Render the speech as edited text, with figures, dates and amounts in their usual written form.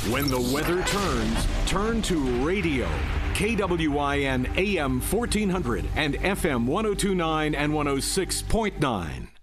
When the weather turns, turn to radio. KWIN AM 1400 and FM 1029 and 106.9.